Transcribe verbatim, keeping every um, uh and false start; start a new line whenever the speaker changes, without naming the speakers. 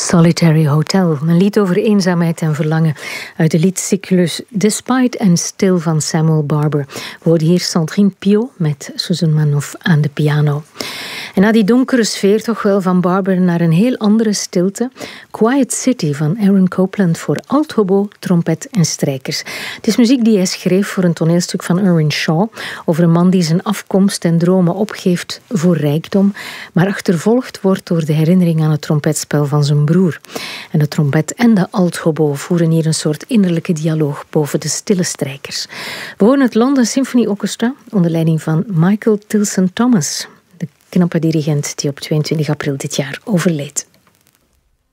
Solitary Hotel, een lied over eenzaamheid en verlangen uit de liedcyclus Despite and Still van Samuel Barber. We hoorden hier Sandrine Piot met Susan Manoff aan de piano. En na die donkere sfeer toch wel van Barber naar een heel andere stilte. Quiet City van Aaron Copland voor althobo, trompet en strijkers. Het is muziek die hij schreef voor een toneelstuk van Irwin Shaw over een man die zijn afkomst en dromen opgeeft voor rijkdom, maar achtervolgd wordt door de herinnering aan het trompetspel van zijn broer. En de trompet en de althobo voeren hier een soort innerlijke dialoog boven de stille strijkers. We horen het London Symphony Orchestra onder leiding van Michael Tilson Thomas, de knappe dirigent die op tweeëntwintig april dit jaar overleed.